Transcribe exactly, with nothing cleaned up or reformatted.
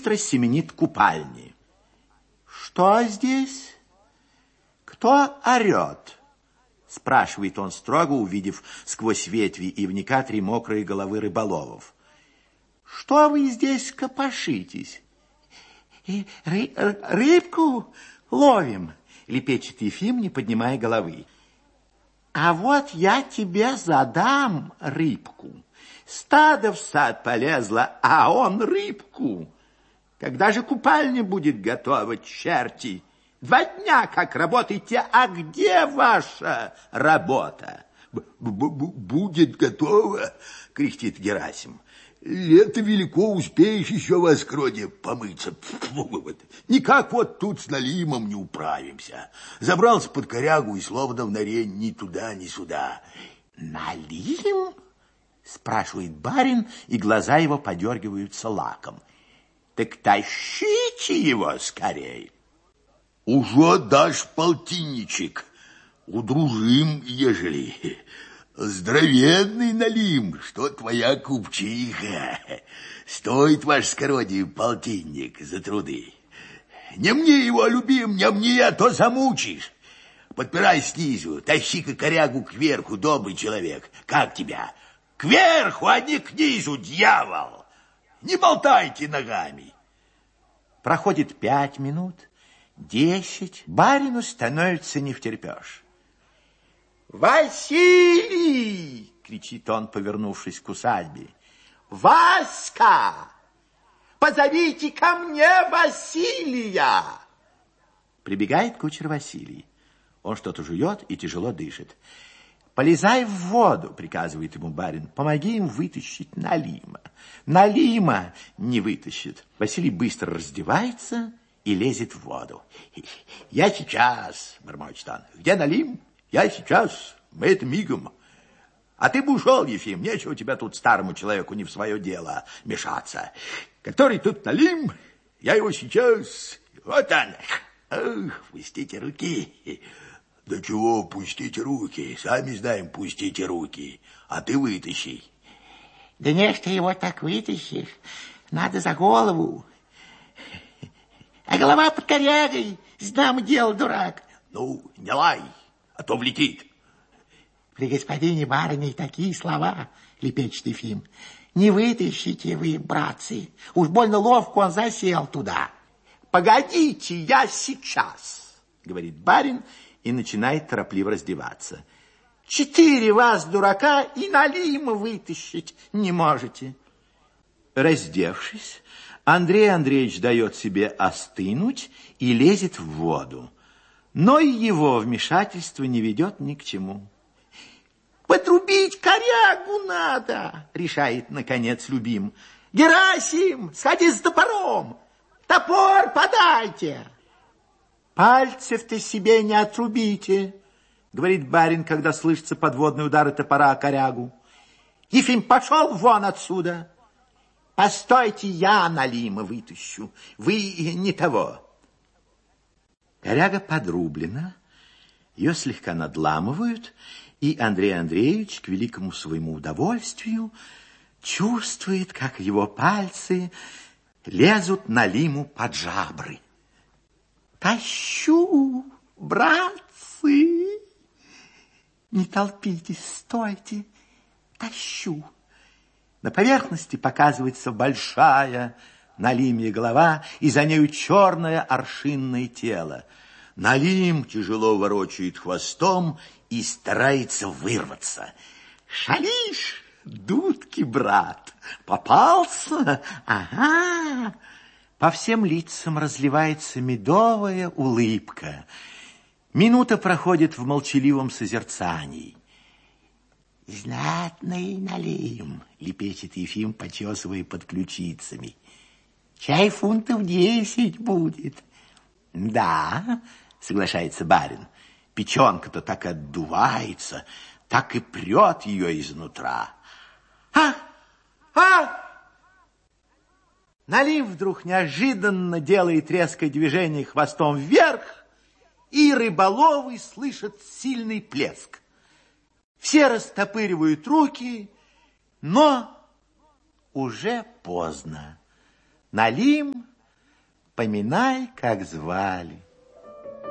быстро семенит к купальне. Что здесь? Кто орет? Спрашивает он строго, увидев сквозь ветви ивника три мокрые головы рыболовов. Что вы здесь копошитесь? Ры рыбку ловим, лепечет Ефим, не поднимая головы. А вот я тебе задам рыбку. Стадо в сад полезло, а он рыбку. Когда же купальня будет готова, черти? Два дня как работаете, а где ваша работа? Будет готова, кряхтит Герасим. Лето велико, успеешь еще в Оскроде помыться. Никак вот тут с Налимом не управимся. Забрался под корягу и словно в норе ни туда, ни сюда. Налим? Спрашивает барин, и глаза его подергиваются лаком. Так тащите его скорей. Уже дашь полтинничек. Удружим, ежели... Здоровенный Налим, что твоя купчиха. Стоит ваш скородий полтинник за труды. Не мне его, любим, не мне, а то замучишь. Подпирай снизу, тащи-ка корягу кверху, добрый человек. Как тебя? Кверху, а не к низу, дьявол. Не болтайте ногами. Проходит пять минут, десять. Барину становится невтерпеж. «Василий!» — кричит он, повернувшись к усадьбе. «Васька! Позовите ко мне Василия!» Прибегает кучер Василий. Он что-то жует и тяжело дышит. «Полезай в воду!» — приказывает ему барин. «Помоги им вытащить Налима. Налима не вытащит». Василий быстро раздевается и лезет в воду. «Я сейчас!» — бормочет он. «Где Налим? Я сейчас, мы это мигом. А ты бы ушел, Ефим, нечего тебя тут старому человеку не в свое дело мешаться. Который тут Налим, я его сейчас... Вот он. Ох, пустите руки. Да чего пустите руки? Сами знаем, пустите руки. А ты вытащи. Да не, что его так вытащишь. Надо за голову. А голова под корягой. Знамо дело, дурак. Ну, не лай. А то влетит. При господине барыне такие слова, лепечет Ефим. Не вытащите вы, братцы. Уж больно ловко он засел туда. Погодите, я сейчас, говорит барин и начинает торопливо раздеваться. Четыре вас, дурака, и Налима вытащить не можете. Раздевшись, Андрей Андреевич дает себе остынуть и лезет в воду. Но и его вмешательство не ведет ни к чему. «Подрубить корягу надо!» — решает, наконец, любим. «Герасим, сходи с топором! Топор подайте!» «Пальцев-то себе не отрубите!» — говорит барин, когда слышатся подводные удары топора о корягу. «Ефим, пошел вон отсюда! Постойте, я Налима вытащу, вы не того!» Коряга подрублена, ее слегка надламывают, и Андрей Андреевич, к великому своему удовольствию, чувствует, как его пальцы лезут Налиму под жабры. «Тащу, братцы! Не толпитесь, стойте, тащу!» На поверхности показывается большая Налимья голова, и за нею черное аршинное тело. Налим тяжело ворочает хвостом и старается вырваться. «Шалишь, дудки, брат! Попался? Ага!» По всем лицам разливается медовая улыбка. Минута проходит в молчаливом созерцании. «Знатный Налим!» — лепечет Ефим, почесывая под ключицами. «Чай фунтов десять будет». «Да», — соглашается барин, «печенка-то так отдувается, так и прет ее изнутра». «А! А!» Налим вдруг неожиданно делает резкое движение хвостом вверх, и рыболовы слышат сильный плеск. Все растопыривают руки, но уже поздно. Налим поминай, как звали.